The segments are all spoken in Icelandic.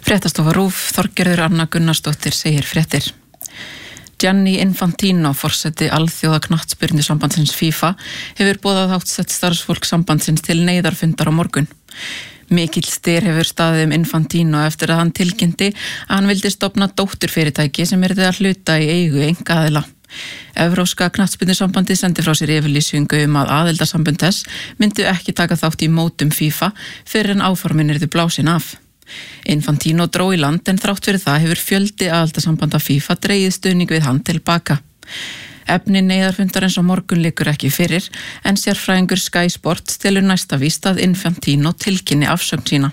Fréttastofa RÚV, Þorgerður Anna Gunnarsdóttir segir fréttir. Gianni Infantino, forseti alþjóða knattspyrnusambandsins FIFA, hefur boðað háttsett starfsfólk sambandsins til neyðarfundar á morgun. Mikill styr hefur staðið Infantino eftir að hann tilkynnti að hann vildi stofna dótturfyrirtæki sem yrði að hluta í eigu einkaaðila. Evrópska knattspyrnusambandið sendi frá sér yfirlýsingu að aðildarsambönd þess myndu ekki taka þátt í mótum FIFA fyrir en áformin yrðu blásin af. Infantino dró í land en þrátt fyrir það hefur fjöldi aðildarsambanda FIFA dregið stuðning við hann tilbaka. Efni neyðarfundarins á morgun liggur ekki fyrir en sérfræðingur Sky Sports telur næsta víst að Infantino tilkynni afsögn sína.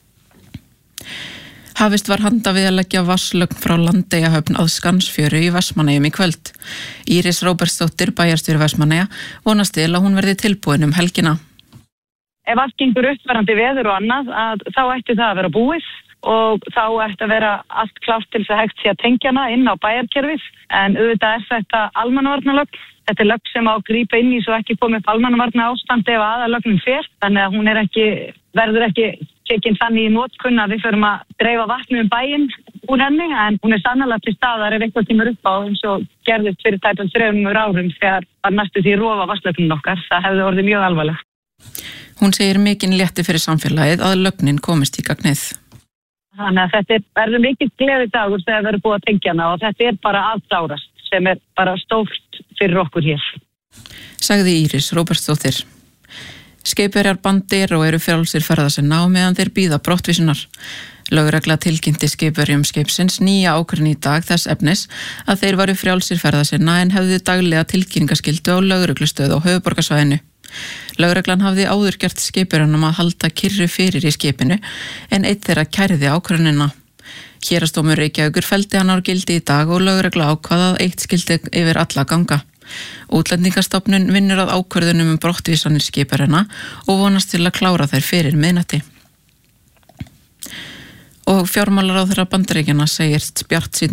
Hafist var handa við að leggja vatnslögn frá Landeyjahöfn að Skansfjöru í Vestmannaeyjum í kvöld. Íris Róbertsdóttir, bæjarstjóri Vestmannaeyja, vonast til að hún verði tilbúin helgina. Ef allt gengur uppvarandi veður og annað, þá ætti það að vera búið og þá ætti að vera allt klárt til þess að hægt sé að tengja hana inn á bæjarkerfið. En auðvitað þetta almannavarnalögn. Þetta lögn sem á að grípa inn í svo ekki komið upp almannavarna ástandi ef aðalögnin fer. Þannig að hún verður ekki tekin þannig í notkun að við förum að dreifa vatni bæinn úr henni, en hún sannarlega til staðar ef eitthvað tímur upp á eins og gerðist fyrir tæpum 3 árum þegar var næstu því rofa vatnslögnin okkar. Það hefði orðið mjög alvarlegt. Hún segir mikinn létti fyrir samfélagið að lögnin komist í gagnið. Þannig að þetta verður mikið gleðidagur þegar verður búið að tengja hana og þetta bara að klárast sem bara stórt fyrir okkur hér. Sagði Íris Róbertsdóttir. Skipverjar Bandero eru frjálsir ferða sinna á meðan þeir bíða brottvísunar. Lögregla tilkynnti skipverjum skipsins nýja ákvörðun í dag þess efnis að þeir varu frjálsir ferða sinna en hefðu daglega tilkynningaskyldu á lögreglustöð á höfuðborgarsvæðinu. Lögreglan hafði áður gert skipverjunum að halda kyrru fyrir í skipinu en einn þeirra kærði ákvörðunina. Héraðsdómur Reykjavíkur felldi hann úr gildi í dag og lögregla ákvað að eitt skyldi yfir alla ganga. Útlendingastofnun vinnur að ákvörðunum brottvísanir skipverjana og vonast til að klára þær fyrir miðnætti. Og fjármálaráðherra Bandaríkjanna segist bjartsýnn